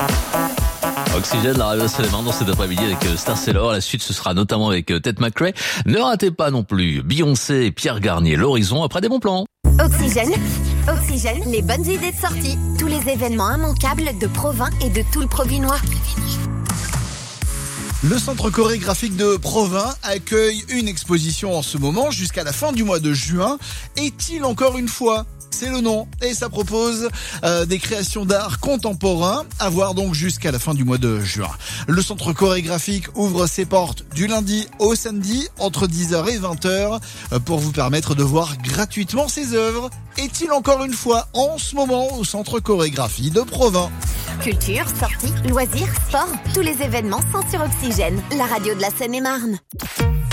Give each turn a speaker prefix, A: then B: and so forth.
A: Oxygène, la radio Saint-Léman dans cet après-midi avec Star Sailor. La suite, ce sera notamment avec Ted McRae. Ne ratez pas non plus Beyoncé et Pierre Garnier, l'horizon après des bons plans.
B: Oxygène, les bonnes idées de sortie. Tous les événements immanquables de Provins et de tout le Provinois.
C: Le centre chorégraphique de Provins accueille une exposition en ce moment jusqu'à la fin du mois de juin. Est-il encore une fois ? C'est le nom et ça propose des créations d'art contemporain à voir donc jusqu'à la fin du mois de juin. Le centre chorégraphique ouvre ses portes du lundi au samedi entre 10h et 20h pour vous permettre de voir gratuitement ses œuvres. Est-il encore une fois en ce moment au centre chorégraphie de Provins?
B: Culture, sorties, loisirs, sport, tous les événements sont sur Oxygène, la radio de la Seine-et-Marne.